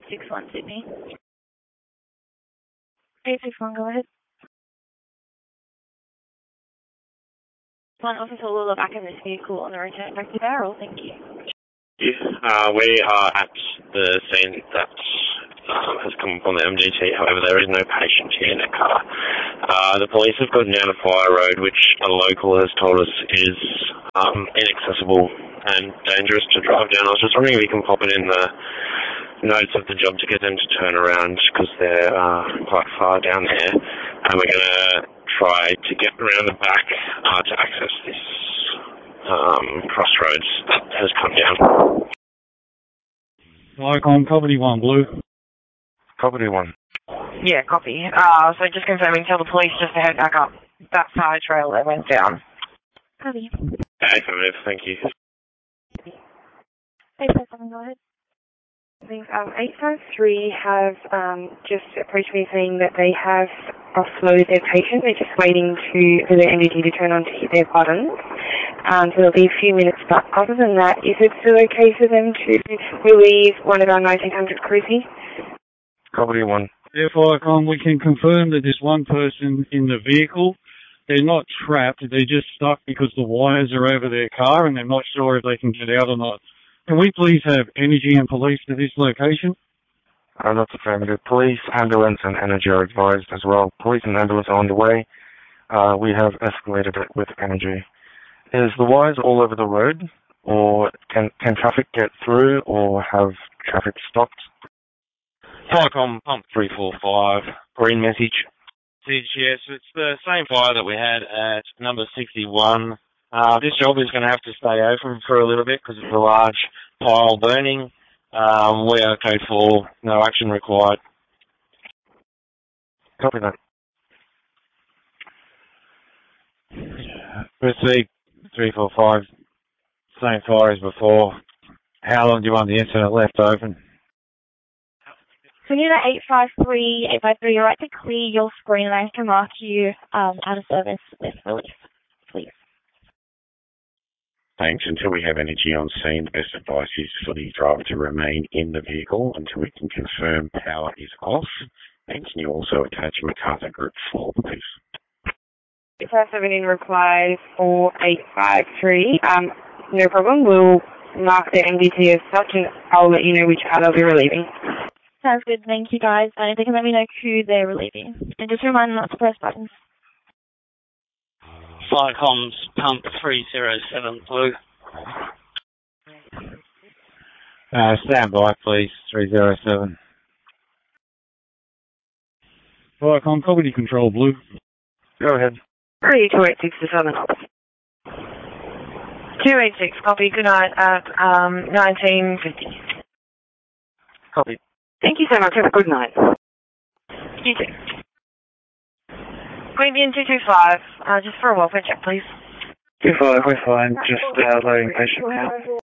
861 Sydney. 861, go ahead. One officer will look back in this vehicle on the return back to barrel, thank you. Yeah, we are at the scene that has come up on the MGT. However, there is no patient here in a car. The police have gone down a fire road, which a local has told us is inaccessible and dangerous to drive down. I was just wondering if you can pop it in the notes of the job to get them to turn around, because they're quite far down there, and we're going to try to get around the back to access this crossroads that has come down. Lycom, Company 1, Blue. Company 1. Yeah, copy. So just confirming, tell the police just to head back up that side trail that went down. Copy. Affirmative, thank you. 857, go ahead. I think 853 have just approached me saying that they have offloaded their patient. They're just waiting for the MDT to turn on to hit their buttons. So there'll be a few minutes, but other than that, is it still okay for them to relieve one of our 1900 cruises? Company 1. Therefore, we can confirm that there's one person in the vehicle. They're not trapped, they're just stuck because the wires are over their car and they're not sure if they can get out or not. Can we please have energy and police to this location? That's affirmative. Police, ambulance, and energy are advised as well. Police and ambulance are on the way. We have escalated it with energy. Is the wires all over the road, or can traffic get through, or have traffic stopped? Telecom pump 345, green message. Yes, it's the same fire that we had at number 61. This job is going to have to stay open for a little bit because it's a large pile burning. We are code 4, no action required. Copy that. Received 345, same fire as before. How long do you want the incident left open? So you know 853, you're right to clear your screen and I can mark you out of service with relief, please. Thanks. Until we have energy on scene, the best advice is for the driver to remain in the vehicle until we can confirm power is off. And can you also attach MacArthur Group 4, please? 577 in reply for 853. No problem. We'll mark the MDT as such and I'll let you know which car they'll be relieving. Sounds good, thank you guys. And if they can let me know who they're relieving. And just remind them not to press buttons. Flycom's pump 307 Blue. Stand by, please, 307. Lycom, Company Control, Blue. Go ahead. 286 to 7. 286, copy, good night at 1950. Copy. Thank you so much, have a good night. You too. Queanbeyan 225, just for a welfare check, please. 25, we're fine. Just loading patient now.